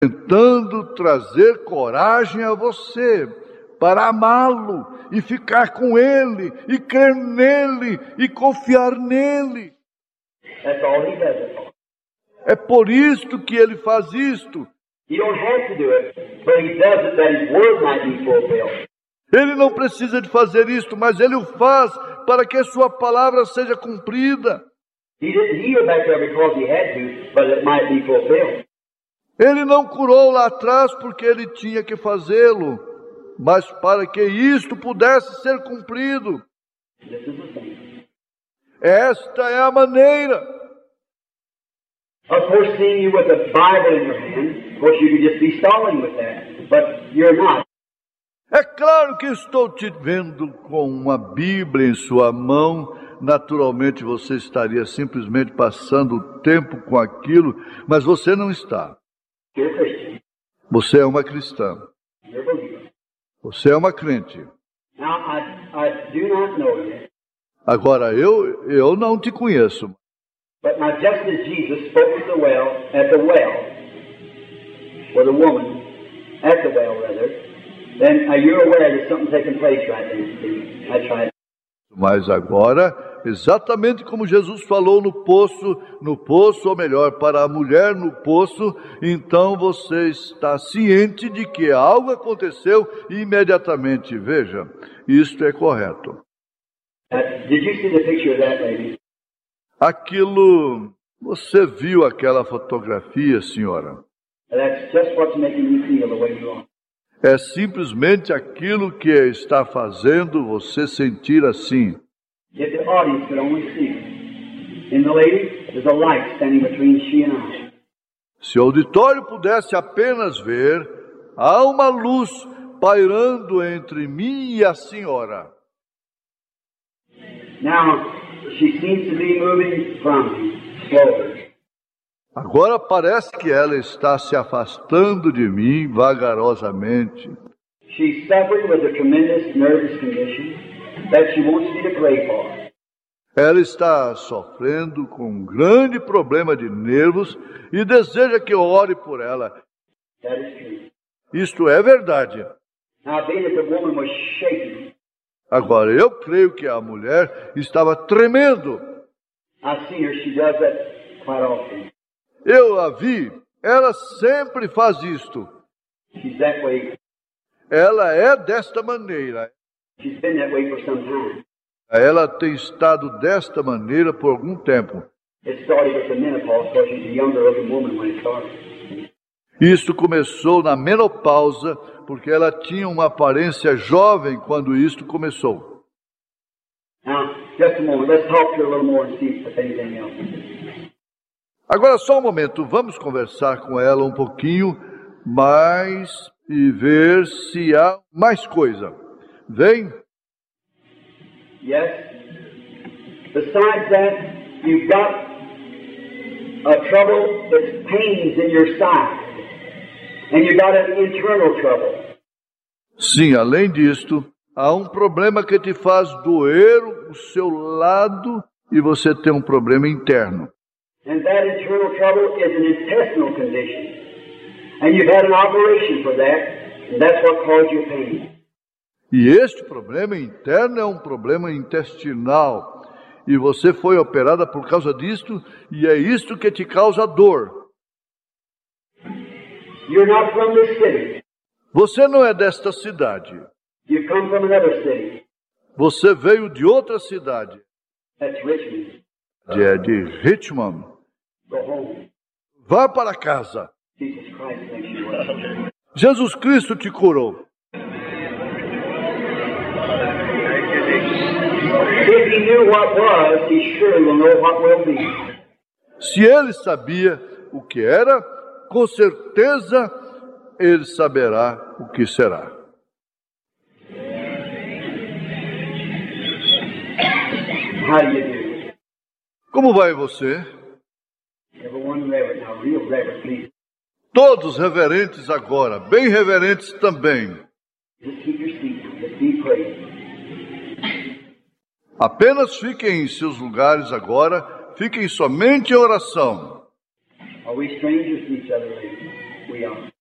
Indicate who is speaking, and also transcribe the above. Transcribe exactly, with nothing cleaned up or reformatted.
Speaker 1: tentando trazer coragem a você para amá-lo e ficar com ele e crer nele e confiar nele.
Speaker 2: That's all he does it for.
Speaker 1: É por isto que ele faz isto.
Speaker 2: You don't have to do it, but he does it that his word might be fulfilled.
Speaker 1: Ele não precisa de fazer isto, mas ele o faz para que a sua palavra seja cumprida.
Speaker 2: He didn't heal back there because he had to, but it might be fulfilled.
Speaker 1: Ele não curou lá atrás porque ele tinha que fazê-lo, mas para que isto pudesse ser cumprido.
Speaker 2: This is the thing.
Speaker 1: Esta é a maneira.
Speaker 2: Of course, seeing you with a Bible in your hand, of course you could just be stalling with that, but you're not.
Speaker 1: É claro que estou te vendo com uma Bíblia em sua mão. Naturalmente você estaria simplesmente passando o tempo com aquilo, mas você não está.
Speaker 2: You're a Christian.
Speaker 1: Você é uma cristã.
Speaker 2: You're a believer.
Speaker 1: Você é uma crente.
Speaker 2: Now, I, I do not know you,
Speaker 1: Agora, eu, eu não te conheço.
Speaker 2: but now just as Jesus spoke to the well, at the well, or the woman, at the well rather, then are you aware that something taking place right then? That's right.
Speaker 1: Mas agora, exatamente como Jesus falou no poço, no poço, ou melhor, para a mulher no poço, então você está ciente de que algo aconteceu imediatamente. Veja, isto é correto.
Speaker 2: Uh, did you see the picture of that lady?
Speaker 1: Aquilo, você viu aquela fotografia, senhora?
Speaker 2: That's just what's making you feel the way you are.
Speaker 1: É simplesmente aquilo que está fazendo você sentir assim.
Speaker 2: If the audience could only see it. In the lady, there's a light standing between she and I.
Speaker 1: Se o auditório pudesse apenas ver, há uma luz pairando entre mim e a senhora.
Speaker 2: Now, she seems to be moving from me, slowly.
Speaker 1: Agora parece que ela está se afastando de mim vagarosamente.
Speaker 2: She's suffering with a tremendous nervous condition that she wants me to pray for.
Speaker 1: Ela está sofrendo com um grande problema de nervos e deseja que eu ore por ela.
Speaker 2: That is true.
Speaker 1: Isto é verdade.
Speaker 2: Now, I believe that the woman was shaking.
Speaker 1: Agora, eu creio que a mulher estava tremendo.
Speaker 2: I see her, she does that quite often.
Speaker 1: Eu a vi, ela sempre faz isto.
Speaker 2: She's that way.
Speaker 1: Ela é desta maneira.
Speaker 2: She's been that way for some time.
Speaker 1: Ela tem estado desta maneira por algum tempo.
Speaker 2: It started with the menopause because she's a younger looking woman when it started.
Speaker 1: Isto começou na menopausa, porque ela tinha uma aparência jovem quando isto começou.
Speaker 2: Now, just a moment. Let's talk to her a little more and see if anything else.
Speaker 1: Agora só um momento, vamos conversar com ela um pouquinho mais e ver se há mais coisa. Vem?
Speaker 2: Yes. Besides that, you've got a trouble that's pains in your side. And you've got an internal trouble.
Speaker 1: Sim, além disto, há um problema que te faz doer o seu lado e você tem um problema interno.
Speaker 2: And that internal trouble is an intestinal condition. And you've had an operation for that, and that's what caused your pain.
Speaker 1: E este problema interno é um problema intestinal. E você foi operada por causa disto, e é isto que te causa dor.
Speaker 2: You're not from this city.
Speaker 1: Você não é desta cidade.
Speaker 2: You come from another city.
Speaker 1: Você veio de outra cidade.
Speaker 2: That's Richmond.
Speaker 1: É de Richmond.
Speaker 2: Go home.
Speaker 1: Vá para casa.
Speaker 2: Jesus Christ makes you well.
Speaker 1: Jesus Cristo te curou.
Speaker 2: If he knew what was, he surely will know what will be.
Speaker 1: Se ele sabia o que era, com certeza ele saberá o que será.
Speaker 2: How do you do?
Speaker 1: Como vai você?
Speaker 2: Everyone reverent now, real reverent, please.
Speaker 1: Todos reverentes agora, bem reverentes também.
Speaker 2: Just keep your seat now. Just be praying.
Speaker 1: Apenas fiquem em seus lugares agora, fiquem somente em oração.
Speaker 2: Are we strangers to each other, ladies? We are.